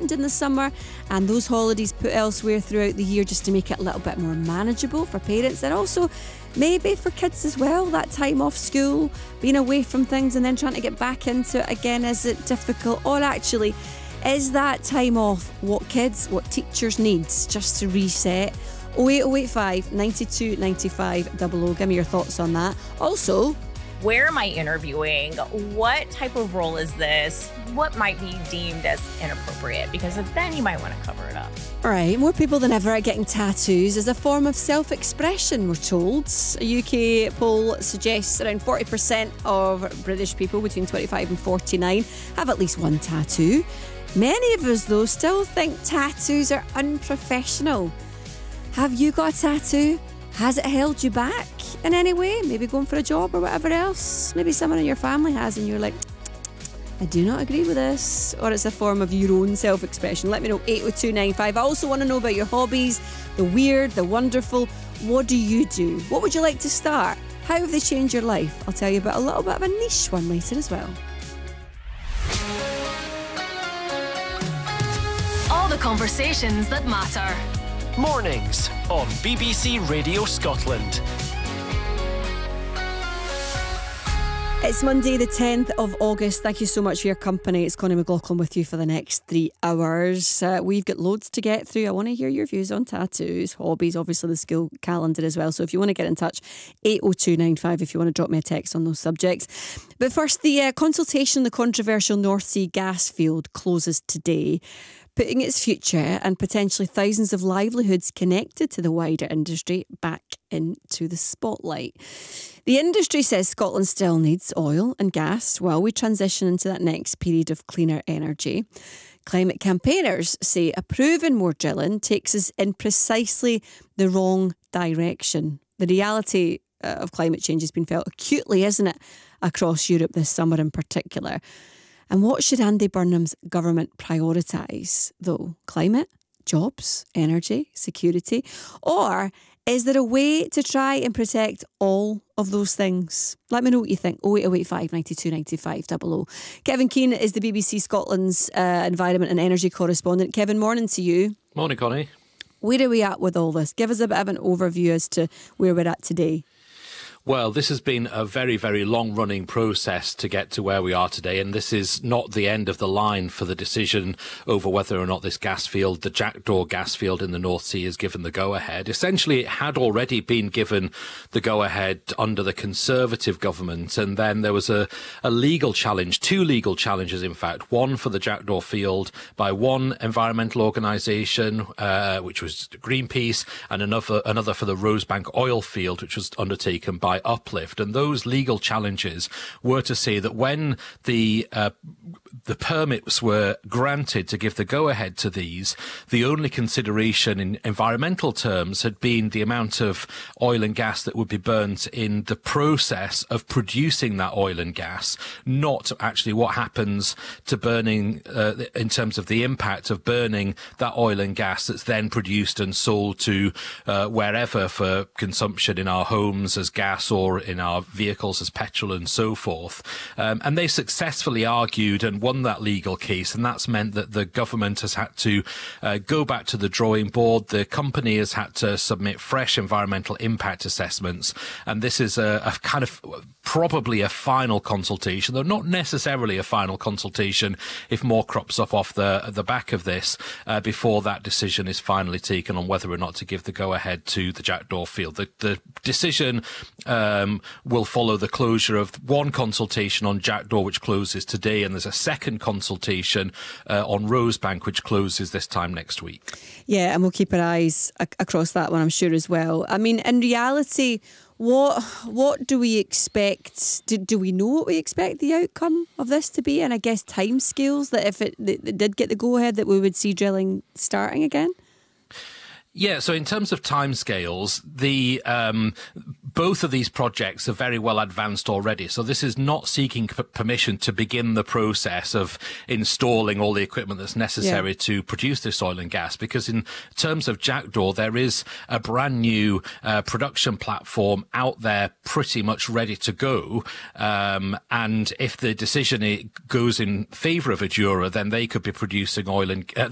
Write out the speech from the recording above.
around in the summer, and those holidays put elsewhere throughout the year just to make it a little bit more manageable for parents, and also maybe for kids as well. That time off school, being away from things and then trying to get back into it again, is it difficult? Or actually, is that time off what teachers need just to reset? 08085 92 95 00. Give me your thoughts on that. Also, where am I interviewing? What type of role is this? What might be deemed as inappropriate? Because then you might want to cover it up. All right, more people than ever are getting tattoos as a form of self-expression, we're told. A UK poll suggests around 40% of British people between 25 and 49 have at least one tattoo. Many of us, though, still think tattoos are unprofessional. Have you got a tattoo? Has it held you back in any way? Maybe going for a job or whatever else? Maybe someone in your family has and you're like, I do not agree with this. Or it's a form of your own self-expression. Let me know, 80295. I also want to know about your hobbies, the weird, the wonderful. What do you do? What would you like to start? How have they changed your life? I'll tell you about a little bit of a niche one later as well. All the conversations that matter. Mornings on BBC Radio Scotland. It's Monday the 10th of August. Thank you so much for your company. It's Connie McLaughlin with you for the next 3 hours. We've got loads to get through. I want to hear your views on tattoos, hobbies, obviously the school calendar as well. So if you want to get in touch, 80295 if you want to drop me a text on those subjects. But first, the consultation on the controversial North Sea gas field closes today, putting its future and potentially thousands of livelihoods connected to the wider industry back into the spotlight. The industry says Scotland still needs oil and gas while we transition into that next period of cleaner energy. Climate campaigners say approving more drilling takes us in precisely the wrong direction. The reality of climate change has been felt acutely, isn't it, across Europe this summer in particular. And what should Andy Burnham's government prioritise, though? Climate, jobs, energy, security? Or is there a way to try and protect all of those things? Let me know what you think. 08085 92 95 00. Kevin Keane is the BBC Scotland's environment and energy correspondent. Kevin, morning to you. Morning, Connie. Where are we at with all this? Give us a bit of an overview as to where we're at today. Well, this has been a very, very long-running process to get to where we are today, and this is not the end of the line for the decision over whether or not this gas field, the Jackdaw gas field in the North Sea, is given the go-ahead. Essentially, it had already been given the go-ahead under the Conservative government, and then there was a legal challenge, two legal challenges, in fact, one for the Jackdaw field by one environmental organisation, which was Greenpeace, and another for the Rosebank oil field, which was undertaken by Uplift. And those legal challenges were to say that when the permits were granted to give the go-ahead to these, the only consideration in environmental terms had been the amount of oil and gas that would be burnt in the process of producing that oil and gas, not actually what happens to burning in terms of the impact of burning that oil and gas that's then produced and sold to wherever for consumption in our homes as gas or in our vehicles as petrol and so forth. And they successfully argued and won that legal case, and that's meant that the government has had to go back to the drawing board. The company has had to submit fresh environmental impact assessments, and this is a kind of probably a final consultation, though not necessarily a final consultation if more crops up off the back of this before that decision is finally taken on whether or not to give the go-ahead to the Jackdaw field. The decision will follow the closure of one consultation on Jackdaw, which closes today, and there's a second consultation on Rosebank, which closes this time next week. Yeah, and we'll keep our eyes across that one, I'm sure, as well. I mean, in reality, what do we expect? Do we know what we expect the outcome of this to be? And I guess timescales, that if it did get the go-ahead, that we would see drilling starting again? Yeah, so in terms of timescales, both of these projects are very well advanced already. So this is not seeking permission to begin the process of installing all the equipment that's necessary to produce this oil and gas, because in terms of Jackdaw, there is a brand new production platform out there pretty much ready to go. And if the decision goes in favour of Adura, then they could be producing oil and